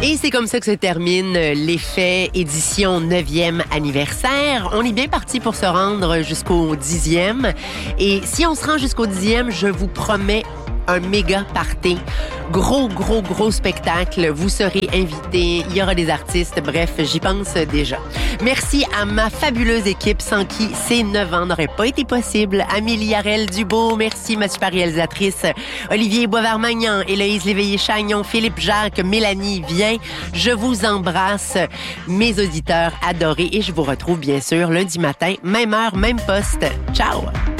Et c'est comme ça que se termine l'effet édition 9e anniversaire. On est bien parti pour se rendre jusqu'au 10e. Et si on se rend jusqu'au 10e, je vous promets un méga party. Gros spectacle. Vous serez invités. Il y aura des artistes. Bref, j'y pense déjà. Merci à ma fabuleuse équipe sans qui ces 9 ans n'auraient pas été possibles. Amélie Harel-Dubois, merci ma super réalisatrice. Olivier Boisvert-Magnan, Héloïse Léveillé-Chagnon, Philippe Jacques, Mélanie Vien. Je vous embrasse, mes auditeurs adorés. Et je vous retrouve bien sûr lundi matin, même heure, même poste. Ciao!